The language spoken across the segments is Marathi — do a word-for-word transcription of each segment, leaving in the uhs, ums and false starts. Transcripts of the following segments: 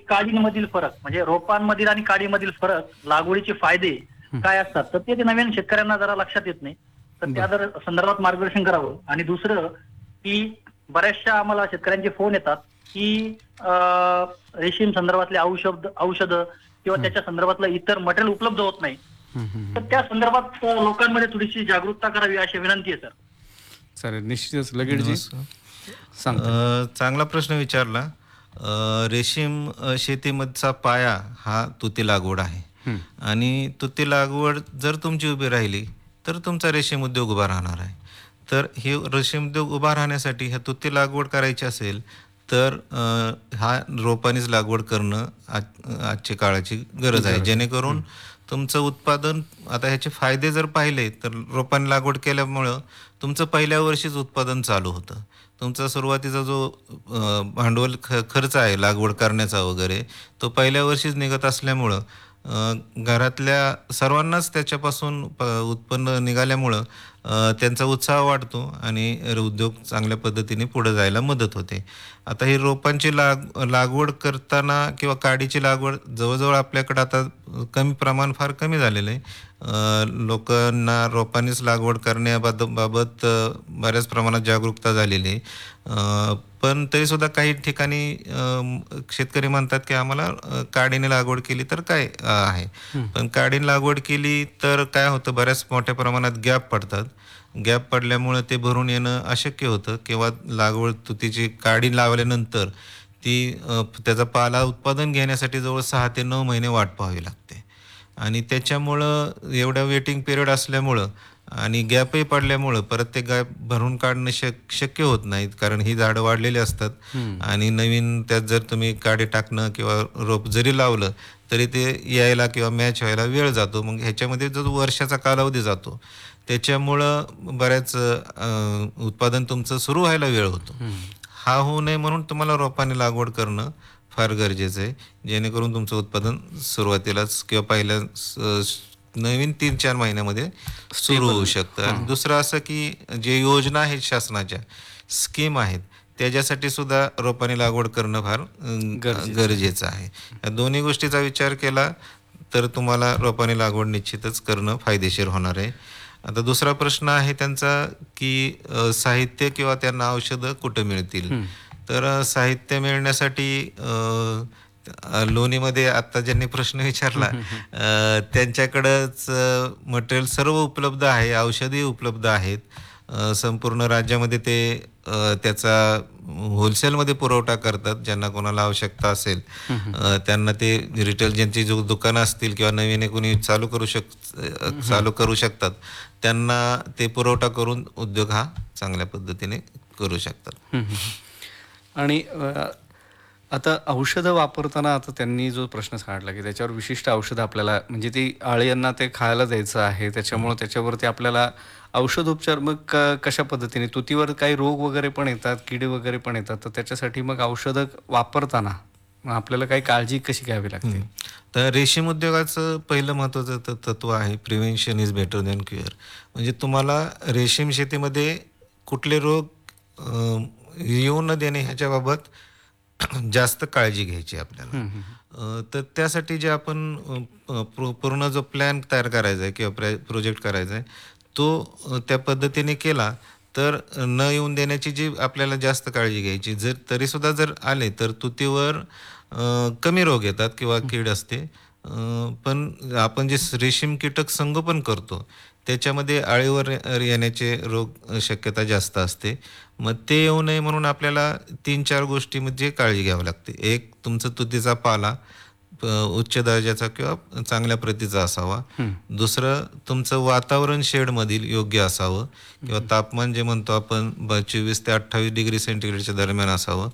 काडीमधील फरक म्हणजे रोपांमधील आणि काडीमधील फरक, लागवडीचे फायदे हं. काय असतात, तर ते ते नवीन शेतकऱ्यांना जरा लक्षात येत नाही. तर त्या बरं. दर संदर्भात मार्गदर्शन करावं. आणि दुसरं की बऱ्याचशा आम्हाला शेतकऱ्यांचे फोन येतात, की अ, रेशीम संदर्भातले औषध औषधं किंवा हं. त्याच्या संदर्भातलं इतर मटेरियल उपलब्ध होत नाही. हं, हं, तर हं, त्या हं. संदर्भात अ, लोकांमध्ये थोडीशी जागरूकता करावी अशी विनंती आहे सर. चालेल, निश्चितच. लगेचजी नमस्कार. सांगता येईल. अ, चांगला प्रश्न विचारला. अ, रेशीम अ, शेतीमधचा पाया हा तुती लागवड आहे हं. आणि तुती लागवड जर तुमची उभी राहिली, तर तुमचा रेशीम उद्योग उभा राहणार आहे. तर हे रेशीम उद्योग उभा राहण्यासाठी ह्या तुती लागवड करायची असेल, तर अ, हा रोपानीच लागवड करणं आज आजच्या काळाची गरज आहे. गरज आहे. हं. जेणेकरून तुमचं उत्पादन आता ह्याचे फायदे जर पाहिले, तर रोपांनी लागवड केल्यामुळं तुमचं पहिल्या वर्षीच उत्पादन चालू होतं. तुमचा सुरुवातीचा जो अ, भांडवल ख खर्च आहे लागवड करण्याचा वगैरे, तो पहिल्या वर्षीच निघत असल्यामुळं अ, घरातल्या सर्वांनाच त्याच्यापासून प उत्पन्न निघाल्यामुळं अ, त्यांचा उत्साह वाढतो आणि उद्योग चांगल्या पद्धतीने पुढे जायला मदत होते. आता ही रोपांची लाग लागवड करताना किंवा काडीची लागवड जवळ-जवळ आपल्याकडं आता कमी प्रमाण फार कमी झालेलं आहे. अ, लोकांना रोपांनीच लागवड करण्याबाद बाबत अ, बऱ्याच प्रमाणात जागरूकता झालेली आहे. अ, पण तरीसुद्धा काही ठिकाणी अ, शेतकरी म्हणतात, की आम्हाला अ, काडीने लागवड केली तर काय अ, आहे. हं. पण काडीने लागवड केली तर काय होतं, बऱ्याच मोठ्या प्रमाणात गॅप पडतात. गॅप पडल्यामुळं ते भरून येणं अशक्य होतं किंवा लागवड तुतीची काडी लावल्यानंतर ती अ, त्याचा पाला उत्पादन घेण्यासाठी जवळ सहा ते नऊ महिने वाट पाहावी लागते. आणि त्याच्यामुळं एवढ्या वेटिंग पिरियड असल्यामुळं आणि गॅपही पडल्यामुळं परत ते गॅप भरून काढणं शक शक्य होत नाहीत. कारण ही झाडं वाढलेली असतात हं. आणि नवीन त्यात जर तुम्ही काडी टाकणं किंवा रोप जरी लावलं, तरी ते यायला किंवा मॅच व्हायला वेळ जातो. मग ह्याच्यामध्ये जो वर्षाचा कालावधी जातो, त्याच्यामुळं बऱ्याच अ, उत्पादन तुमचं सुरू व्हायला वेळ होतो. हं. हा होऊ नये म्हणून तुम्हाला रोपाने लागवड करणं फार गरजेचं आहे. जेणेकरून तुमचं उत्पादन सुरुवातीलाच किंवा पहिल्या स नवीन तीन चार महिन्यामध्ये सुरू स्टेबल. होऊ शकतं. आणि हां. दुसरं असं, की जे योजना आहेत शासनाच्या, स्कीम आहेत, त्याच्यासाठी सुद्धा रोपाने लागवड करणं फार अ, गरजेचं आहे. गरजेचं आहे. या दोन्ही गोष्टीचा विचार केला, तर तुम्हाला रोपाने लागवड निश्चितच करणं फायदेशीर होणार आहे. आता दुसरा प्रश्न आहे त्यांचा, की अ, साहित्य किंवा त्यांना औषधं कुठं मिळतील? हं. तर अ, साहित्य मिळण्यासाठी अ, अ, लोणीमध्ये आत्ता ज्यांनी प्रश्न हं, विचारला हं, हं. अ, त्यांच्याकडंच अ, मटेरियल सर्व उपलब्ध आहे, औषधही उपलब्ध आहेत. अ, संपूर्ण राज्यामध्ये ते अ, त्याचा होलसेलमध्ये पुरवठा करतात. ज्यांना कोणाला आवश्यकता असेल, हं, हं. अ, त्यांना ते रिटेल ज्यांची जो दुकानं असतील किंवा नवीन कोणी चालू करू शक अ, हं, हं. चालू करू शकतात, त्यांना ते पुरवठा करून उद्योग हा चांगल्या पद्धतीने करू शकतात. हं, हं, हं. आणि अ, आता औषधं वापरताना आता त्यांनी जो प्रश्न काढला, की त्याच्यावर विशिष्ट औषधं आपल्याला म्हणजे ती अळ्यांना ते खायला द्यायचं आहे. हं. त्याच्यामुळं त्याच्यावरती आपल्याला औषधोपचार मग क कशा पद्धतीने तुतीवर काही रोग वगैरे पण येतात, किडे वगैरे पण येतात. तर त्याच्यासाठी मग औषधं वापरताना मग आपल्याला काही काळजी कशी घ्यावी लागते? हं. तर रेशीम उद्योगाचं पहिलं महत्त्वाचं त तत्त्व आहे prevention is better than cure. म्हणजे तुम्हाला रेशीम शेतीमध्ये कुठले रोग अ, येऊ न देणे ह्याच्याबाबत जास्त काळजी घ्यायची आपल्याला. हं, हं, हं. अ, तर त्यासाठी जे आपण अ, पू पूर्ण जो प्लॅन तयार करायचा आहे किंवा प्र प्रोजेक्ट करायचा आहे, तो अ, त्या पद्धतीने केला, तर न येऊन देण्याची जी आपल्याला जास्त काळजी घ्यायची. जर तरीसुद्धा जर आले, तर तुतीवर अ, कमी रोग येतात किंवा हं. कीड असते. अ, पण आपण जे रेशीम कीटक संगोपन करतो, त्याच्यामध्ये अळीवर येण्याचे रोग शक्यता जास्त असते. मग ते येऊ नये म्हणून आपल्याला तीन चार गोष्टीमध्ये काळजी घ्यावी लागते. एक, तुमचा तुतीचा पाला अ, उच्च दर्जाचा किंवा चांगल्या प्रतीचा असावा. हं. दुसरं, तुमचं वातावरण शेडमधील योग्य असावं हं, किंवा हं. तापमान जे म्हणतो आपण ब चोवीस ते अठ्ठावीस डिग्री सेंटीग्रेडच्या दरम्यान असावं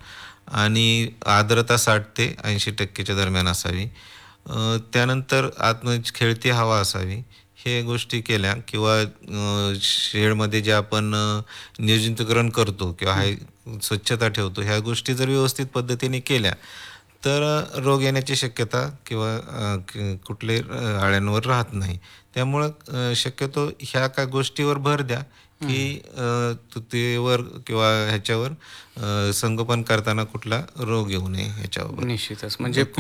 आणि आर्द्रता साठ ते ऐंशी टक्केच्या दरम्यान असावी. अ, त्यानंतर आतमध्ये खेळती हवा असावी. हे गोष्टी केल्या किंवा अ, शेडमध्ये जे आपण अ, निर्जंतुकीकरण करतो किंवा हं. हाय स्वच्छता ठेवतो, ह्या गोष्टी जर व्यवस्थित पद्धतीने केल्या, तर अ, रोग येण्याची शक्यता किंवा अ, क कुठल्याही अ, अळ्यांवर राहत नाही. त्यामुळं अ, शक्यतो ह्या काही गोष्टीवर भर द्या, की हं. अ, तुतीवर किंवा ह्याच्यावर अ, संगोपन करताना कुठला रोग येऊ नये ह्याच्याबाबत. निश्चितच. म्हणजे